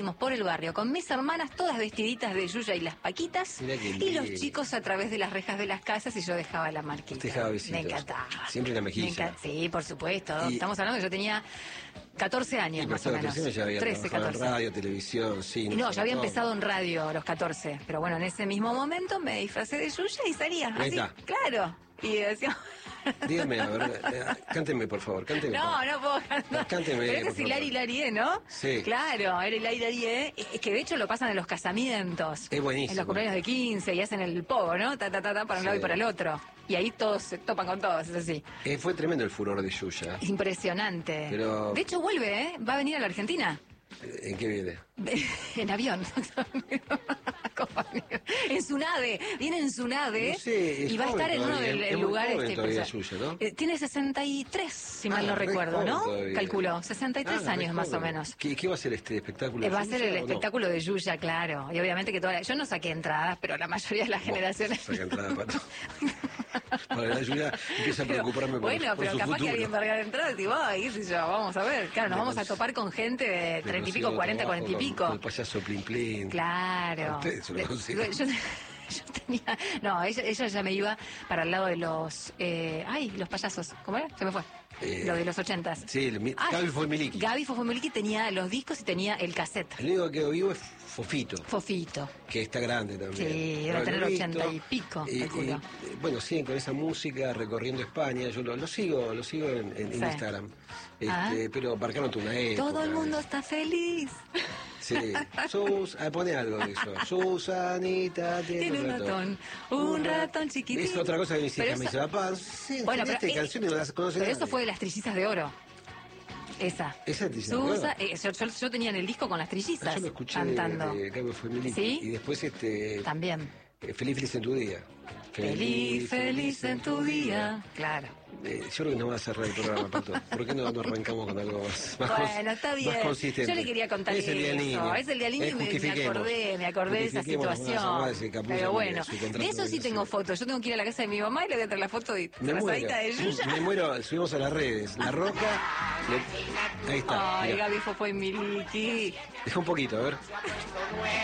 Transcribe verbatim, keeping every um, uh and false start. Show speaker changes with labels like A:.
A: por el barrio con mis hermanas, todas vestiditas de Yuya y las Paquitas, y los chicos a través de las rejas de las casas, y yo dejaba la marquita.
B: Dejaba besitos.
A: Me encantaba.
B: Siempre una mejilla.
A: Sí, por supuesto.
B: Y...
A: Estamos hablando que yo tenía catorce años, más o menos.
B: Ya había
A: trece, catorce.
B: Radio, televisión, cine.
A: No, ya había empezado en radio a los catorce. Pero bueno, en ese mismo momento me disfracé de Yuya y salía. Así, claro. Y decía...
B: Dígame, a ver, eh, cánteme, por favor, cánteme.
A: No, por... no puedo cantar.
B: Cánteme,
A: pero ese es Hilari Hilarie, ¿no?
B: Sí.
A: Claro, era Hilari Hilarie. Es que de hecho lo pasan en los casamientos.
B: Es buenísimo.
A: En los cumpleaños de quince y hacen el pogo, ¿no? Ta, ta, ta, ta, para un sí. lado y para el otro. Y ahí todos se topan con todos, es así.
B: Eh, fue tremendo el furor de Yuya.
A: Impresionante.
B: Pero...
A: De hecho vuelve, ¿eh? Va a venir a la Argentina.
B: ¿En qué viene?
A: En avión. En su nave, viene en su nave,
B: no sé,
A: y va a estar en uno de los lugares
B: que Yuya, ¿no?
A: eh, tiene sesenta y tres, si
B: ah,
A: mal no recuerdo, ¿no?
B: Todavía.
A: Calculo, sesenta y tres ah, años más o menos.
B: ¿Qué, ¿Qué va a ser este espectáculo?
A: Eh, va a ser el espectáculo no? de Yuya, claro. Y obviamente que toda la... Yo no saqué entradas, pero la mayoría de las bueno, generaciones...
B: Saca entradas para todo. Para la Yuya empieza a preocuparme por,
A: bueno,
B: por
A: pero
B: su
A: capaz
B: futuro.
A: que alguien va a regalar entradas y va a ir, si yo, vamos a ver. Claro, nos vamos a topar con gente de treinta y pico, cuarenta, cuarenta y pico.
B: Con el payaso Plin Plin.
A: Claro.
B: Ustedes se lo
A: consiguen. Yo, yo tenía... No, ella, ella ya me iba para el lado de los... Eh, ay, los payasos. ¿Cómo era? Se me fue. Eh, lo de los ochentas.
B: Sí, el, ah, Gaby Fofomiliki.
A: Gaby Fofomiliki tenía los discos y tenía el cassette.
B: El único que quedó vivo es Fofito.
A: Fofito.
B: Que está grande también.
A: Sí, debe tener ochenta y pico.
B: Y, y, bueno, siguen con esa música recorriendo España. Yo lo, lo sigo, lo sigo en, en, sí. en Instagram. Este, ah. Pero marcaron una época.
A: Todo el mundo está feliz.
B: Sí, Sus, ah, pone algo de eso. Susanita tiene,
A: tiene un ratón, ratón, un ratón chiquitito.
B: Es otra cosa que mis hijas me dicen, papá,
A: sí, bueno, pero,
B: este canción y no las conocen.
A: Pero eso fue de las Trillizas de Oro. Esa.
B: Esa es
A: Susa, eh, yo, yo, yo tenía en el disco con las Trillizas.
B: Yo lo escuché
A: cantando.
B: de, de Fofomiliki.
A: ¿Sí?
B: Y después este.
A: También.
B: Eh, feliz, feliz en tu día.
A: Feliz, feliz, feliz en tu día. Claro.
B: Eh, yo creo que no va a cerrar el programa, Pato. ¿Por qué no, no arrancamos con algo más, más
A: Bueno, está bien.
B: Más consistente?
A: Yo le quería contar
B: es el día
A: eso.
B: niño.
A: Es el día niño y me, me acordé, me acordé de esa situación. Pero bueno, de eso sí tengo fotos. Yo tengo que ir a la casa de mi mamá y le voy a traer la foto de disfrazadita de Yuya.
B: Me muero, subimos a las redes. La Roca. Le... Ahí está.
A: Ay, Gaby Fofomiliki.
B: Deja un poquito, a ver.